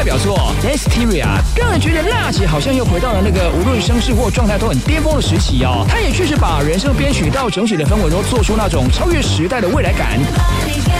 代表作《Hysteria》，让人觉得娜姐好像又回到了那个无论声势或状态都很巅峰的时期哦。她也确实把人声编曲到整体的氛围都做出那种超越时代的未来感。